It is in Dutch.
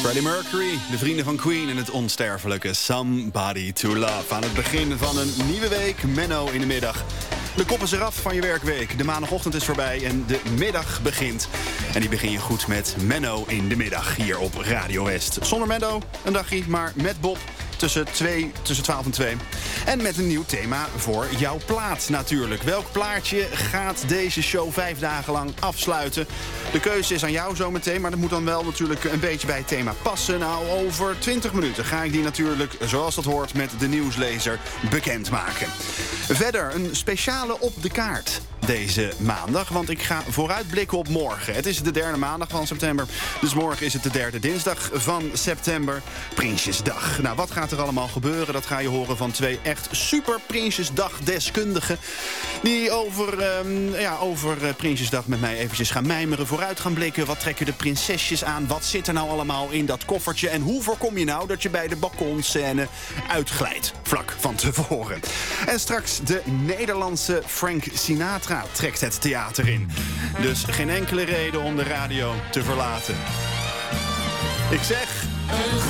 Freddie Mercury, de vrienden van Queen en het onsterfelijke Somebody to Love. Aan het begin van een nieuwe week, Menno in de middag. De kop is eraf van je werkweek. De maandagochtend is voorbij en de middag begint. En die begin je goed met Menno in de middag hier op Radio West. Zonder Menno, een dagje, maar met Bob tussen 12 en 2. En met een nieuw thema voor jouw plaat natuurlijk. Welk plaatje gaat deze show 5 dagen lang afsluiten? De keuze is aan jou zometeen, maar dat moet dan wel natuurlijk een beetje bij het thema passen. Nou, over 20 minuten ga ik die natuurlijk, zoals dat hoort, met de nieuwslezer bekendmaken. Verder een speciale op de kaart deze maandag, want ik ga vooruitblikken op morgen. Het is de derde maandag van september, dus morgen is het de derde dinsdag van september. Prinsjesdag. Nou, wat gaat er allemaal gebeuren? Dat ga je horen van 2 echt super Prinsjesdag-deskundigen die over Prinsjesdag met mij eventjes gaan mijmeren, vooruit gaan blikken. Wat trekken de prinsesjes aan? Wat zit er nou allemaal in dat koffertje? En hoe voorkom je nou dat je bij de balkonscène uitglijdt vlak van tevoren? En straks de Nederlandse Frank Sinatra trekt het theater in. Dus geen enkele reden om de radio te verlaten. Ik zeg...